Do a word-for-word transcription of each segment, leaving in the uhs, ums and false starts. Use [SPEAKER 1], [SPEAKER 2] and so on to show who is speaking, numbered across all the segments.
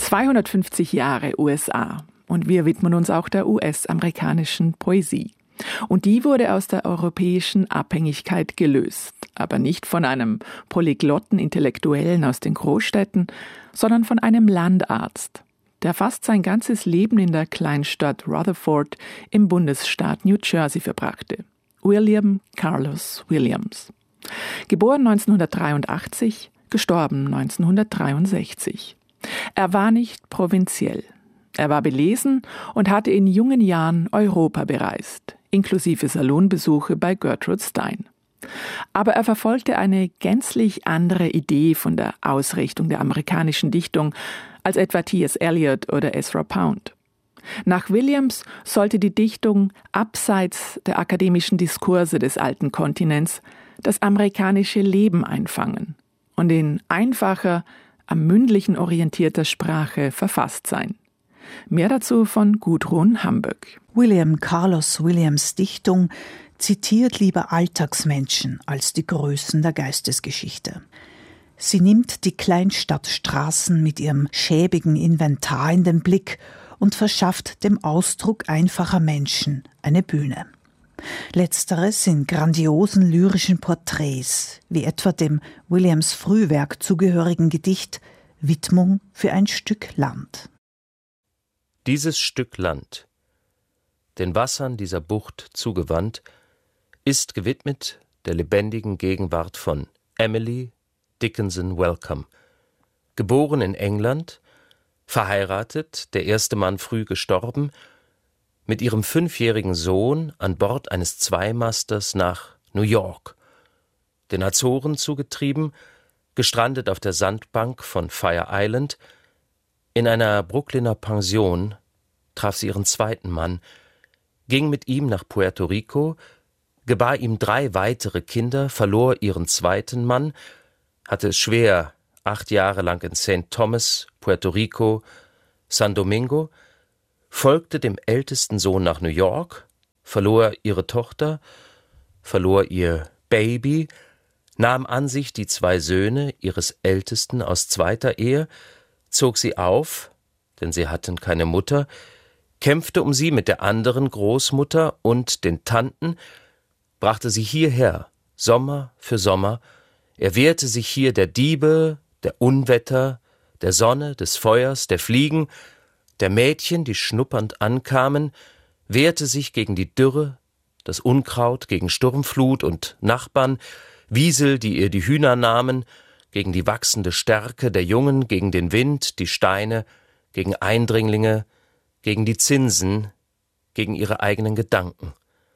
[SPEAKER 1] zweihundertfünfzig Jahre U S A und wir widmen uns auch der U S-amerikanischen Poesie. Und die wurde aus der europäischen Abhängigkeit gelöst, aber nicht von einem polyglotten Intellektuellen aus den Großstädten, sondern von einem Landarzt, der fast sein ganzes Leben in der Kleinstadt Rutherford im Bundesstaat New Jersey verbrachte. William Carlos Williams. Geboren neunzehnhundertdreiundachtzig, gestorben neunzehnhundertdreiundsechzig. Er war nicht provinziell. Er war belesen und hatte in jungen Jahren Europa bereist, inklusive Salonbesuche bei Gertrude Stein. Aber er verfolgte eine gänzlich andere Idee von der Ausrichtung der amerikanischen Dichtung als etwa T S Eliot oder Ezra Pound. Nach Williams sollte die Dichtung abseits der akademischen Diskurse des alten Kontinents das amerikanische Leben einfangen und in einfacher, am Mündlichen orientierter Sprache verfasst sein. Mehr dazu von Gudrun Hamböck.
[SPEAKER 2] William Carlos Williams' Dichtung zitiert lieber Alltagsmenschen als die Größen der Geistesgeschichte. Sie nimmt die Kleinstadtstraßen mit ihrem schäbigen Inventar in den Blick und verschafft dem Ausdruck einfacher Menschen eine Bühne. Letzteres in grandiosen lyrischen Porträts, wie etwa dem Williams Frühwerk zugehörigen Gedicht Widmung für ein Stück Land.
[SPEAKER 3] Dieses Stück Land, den Wassern dieser Bucht zugewandt, ist gewidmet der lebendigen Gegenwart von Emily Dickinson Wellcome, geboren in England, verheiratet, der erste Mann früh gestorben, mit ihrem fünfjährigen Sohn an Bord eines Zweimasters nach New York, den Azoren zugetrieben, gestrandet auf der Sandbank von Fire Island. In einer Brooklyner Pension traf sie ihren zweiten Mann, ging mit ihm nach Puerto Rico, gebar ihm drei weitere Kinder, verlor ihren zweiten Mann, hatte es schwer, acht Jahre lang in Saint Thomas, Puerto Rico, San Domingo, folgte dem ältesten Sohn nach New York, verlor ihre Tochter, verlor ihr Baby, nahm an sich die zwei Söhne ihres Ältesten aus zweiter Ehe, zog sie auf, denn sie hatten keine Mutter, kämpfte um sie mit der anderen Großmutter und den Tanten, brachte sie hierher, Sommer für Sommer, erwehrte sich hier der Diebe, der Unwetter, der Sonne, des Feuers, der Fliegen, der Mädchen, die schnuppernd ankamen, wehrte sich gegen die Dürre, das Unkraut, gegen Sturmflut und Nachbarn, Wiesel, die ihr die Hühner nahmen, gegen die wachsende Stärke der Jungen, gegen den Wind, die Steine, gegen Eindringlinge, gegen die Zinsen, gegen ihre eigenen Gedanken.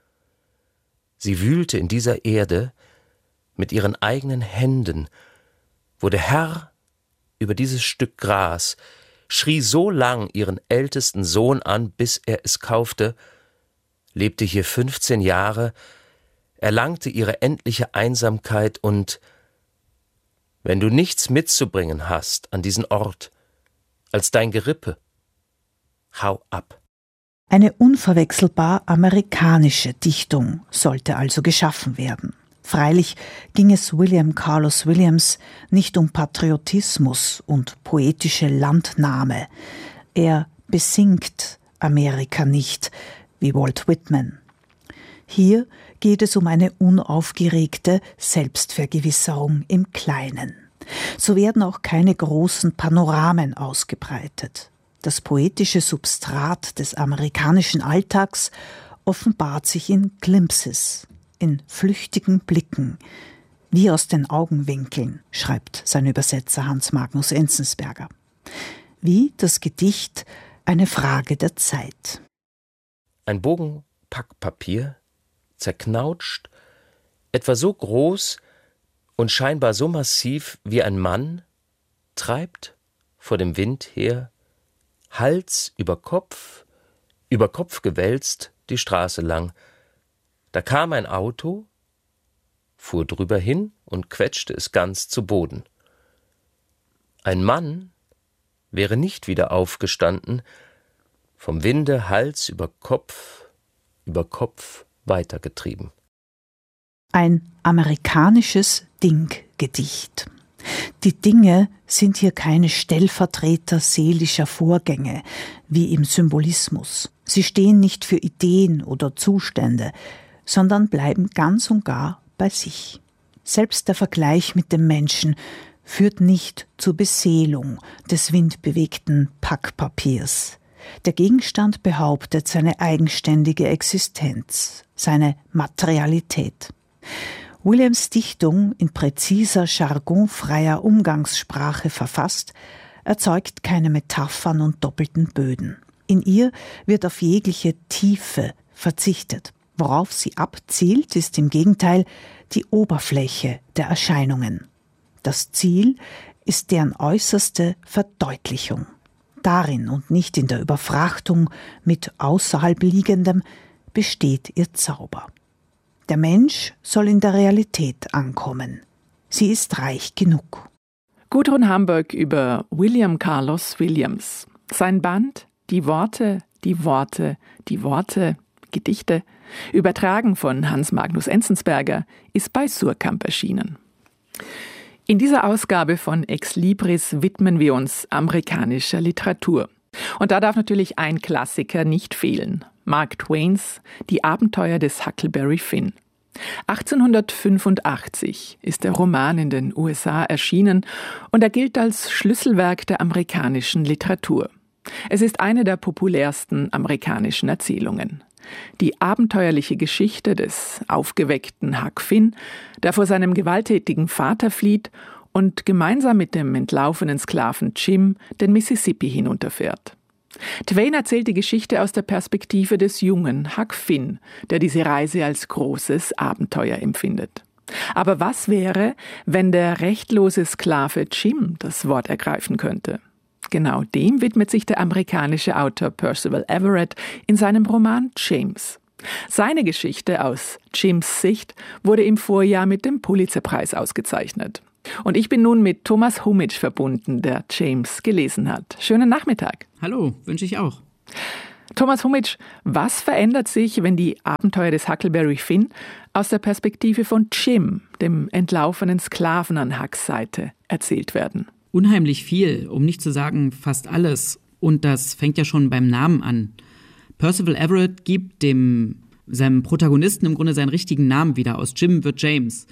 [SPEAKER 3] Sie wühlte in dieser Erde mit ihren eigenen Händen, wurde Herr über dieses Stück Gras, schrie so lang ihren ältesten Sohn an, bis er es kaufte, lebte hier fünfzehn Jahre, erlangte ihre endliche Einsamkeit und wenn du nichts mitzubringen hast an diesen Ort als dein Gerippe, hau ab.
[SPEAKER 2] Eine unverwechselbar amerikanische Dichtung sollte also geschaffen werden. Freilich ging es William Carlos Williams nicht um Patriotismus und poetische Landnahme. Er besingt Amerika nicht, wie Walt Whitman. Hier geht es um eine unaufgeregte Selbstvergewisserung im Kleinen. So werden auch keine großen Panoramen ausgebreitet. Das poetische Substrat des amerikanischen Alltags offenbart sich in Glimpses, in flüchtigen Blicken, wie aus den Augenwinkeln, schreibt sein Übersetzer Hans Magnus Enzensberger. Wie das Gedicht eine Frage der Zeit.
[SPEAKER 3] Ein Bogen Packpapier, zerknautscht, etwa so groß und scheinbar so massiv wie ein Mann, treibt vor dem Wind her, Hals über Kopf, über Kopf gewälzt, die Straße lang. Da kam ein Auto, fuhr drüber hin und quetschte es ganz zu Boden. Ein Mann wäre nicht wieder aufgestanden, vom Winde Hals über Kopf, über Kopf weitergetrieben.
[SPEAKER 2] Ein amerikanisches Ding-Gedicht. Die Dinge sind hier keine Stellvertreter seelischer Vorgänge, wie im Symbolismus. Sie stehen nicht für Ideen oder Zustände, sondern bleiben ganz und gar bei sich. Selbst der Vergleich mit dem Menschen führt nicht zur Beseelung des windbewegten Packpapiers. Der Gegenstand behauptet seine eigenständige Existenz, seine Materialität. Williams Dichtung, in präziser, jargonfreier Umgangssprache verfasst, erzeugt keine Metaphern und doppelten Böden. In ihr wird auf jegliche Tiefe verzichtet. Worauf sie abzielt, ist im Gegenteil die Oberfläche der Erscheinungen. Das Ziel ist deren äußerste Verdeutlichung. Darin und nicht in der Überfrachtung mit außerhalb Liegendem besteht ihr Zauber. Der Mensch soll in der Realität ankommen. Sie ist reich genug.
[SPEAKER 1] Gudrun Hamburg über William Carlos Williams. Sein Band Die Worte, die Worte, die Worte, Gedichte, übertragen von Hans Magnus Enzensberger, ist bei Suhrkamp erschienen. In dieser Ausgabe von Ex Libris widmen wir uns amerikanischer Literatur. Und da darf natürlich ein Klassiker nicht fehlen. Mark Twains Die Abenteuer des Huckleberry Finn. achtzehnhundertfünfundachtzig ist der Roman in den U S A erschienen und er gilt als Schlüsselwerk der amerikanischen Literatur. Es ist eine der populärsten amerikanischen Erzählungen. Die abenteuerliche Geschichte des aufgeweckten Huck Finn, der vor seinem gewalttätigen Vater flieht und gemeinsam mit dem entlaufenen Sklaven Jim den Mississippi hinunterfährt. Twain erzählt die Geschichte aus der Perspektive des jungen Huck Finn, der diese Reise als großes Abenteuer empfindet. Aber was wäre, wenn der rechtlose Sklave Jim das Wort ergreifen könnte? Genau dem widmet sich der amerikanische Autor Percival Everett in seinem Roman James. Seine Geschichte aus Jims Sicht wurde im Vorjahr mit dem Pulitzerpreis ausgezeichnet. Und ich bin nun mit Thomas Humitsch verbunden, der James gelesen hat. Schönen Nachmittag.
[SPEAKER 4] Hallo, wünsche ich auch.
[SPEAKER 1] Thomas Humitsch, was verändert sich, wenn die Abenteuer des Huckleberry Finn aus der Perspektive von Jim, dem entlaufenen Sklaven an Hucks Seite, erzählt werden?
[SPEAKER 4] Unheimlich viel, um nicht zu sagen fast alles. Und das fängt ja schon beim Namen an. Percival Everett gibt dem seinem Protagonisten im Grunde seinen richtigen Namen wieder. Aus Jim wird James.